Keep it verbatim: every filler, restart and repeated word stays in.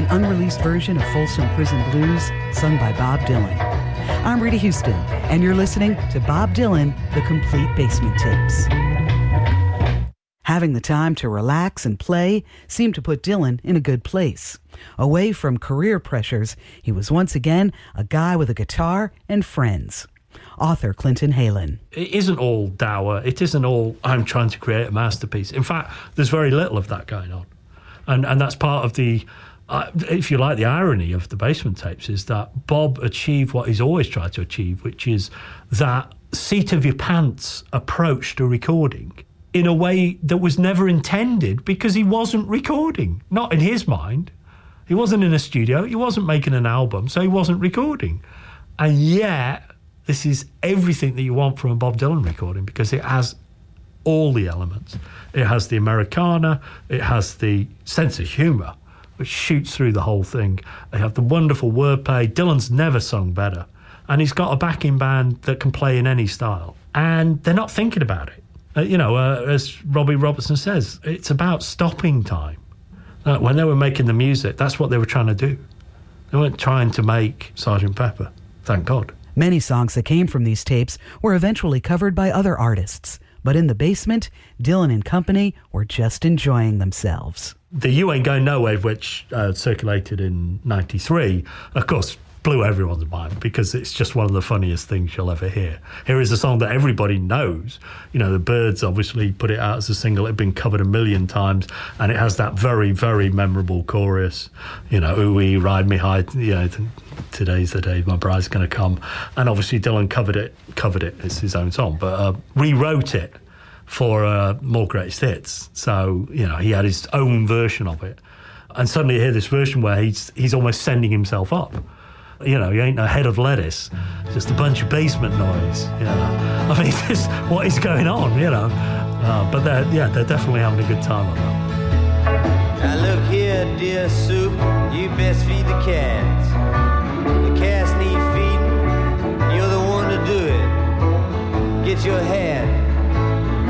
an unreleased version of Folsom Prison Blues sung by Bob Dylan. I'm Rita Houston, and you're listening to Bob Dylan, The Complete Basement Tapes. Having the time to relax and play seemed to put Dylan in a good place. Away from career pressures, he was once again a guy with a guitar and friends. Author Clinton Heylin. It isn't all dour. It isn't all, I'm trying to create a masterpiece. In fact, there's very little of that going on. And and that's part of the, uh, if you like, the irony of the Basement Tapes is that Bob achieved what he's always tried to achieve, which is that seat-of-your-pants approach to recording in a way that was never intended because he wasn't recording. Not in his mind. He wasn't in a studio. He wasn't making an album, so he wasn't recording. And yet, this is everything that you want from a Bob Dylan recording because it has all the elements. It has the Americana, it has the sense of humour, which shoots through the whole thing. They have the wonderful wordplay. Dylan's never sung better. And he's got a backing band that can play in any style. And they're not thinking about it. Uh, you know, uh, as Robbie Robertson says, it's about stopping time. Uh, when they were making the music, that's what they were trying to do. They weren't trying to make Sergeant Pepper, thank God. Many songs that came from these tapes were eventually covered by other artists. But in the basement, Dylan and company were just enjoying themselves. The You Ain't Going Nowhere, which uh, circulated in ninety-three, of course, blew everyone's mind because it's just one of the funniest things you'll ever hear. Here is a song that everybody knows. You know, the Byrds obviously put it out as a single. It had been covered a million times, and it has that very, very memorable chorus. You know, ooh-wee, ride me high, you know, today's the day my bride's going to come. And obviously Dylan covered it, covered it, it's his own song, but uh, rewrote it for uh, More Greatest Hits. So, you know, he had his own version of it. And suddenly you hear this version where he's he's almost sending himself up. You know, he ain't no head of lettuce, just a bunch of basement noise, you know. I mean, this, what is going on, you know? Uh, but they're, yeah, they're definitely having a good time on that. Now look here, dear Soup, you best feed the cats.